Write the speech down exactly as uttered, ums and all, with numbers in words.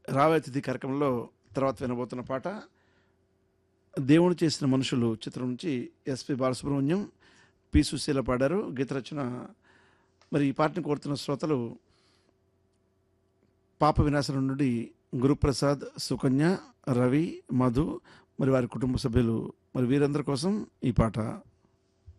రాబోయే తిథి కార్యక్రమంలో తర్వాత వినబోతున్న పాట దేవుడు చేసిన మనుషులు చిత్రం నుంచి ఎస్పి బాలసుబ్రహ్మణ్యం, పి సుశీల పాడారు. గీత రచన. మరి ఈ పాటను కోరుతున్న శ్రోతలు పాప వినాశనం నుండి గురుప్రసాద్, సుకన్య, రవి, మధు మరి వారి కుటుంబ సభ్యులు. మరి వీరందరి కోసం ఈ పాట.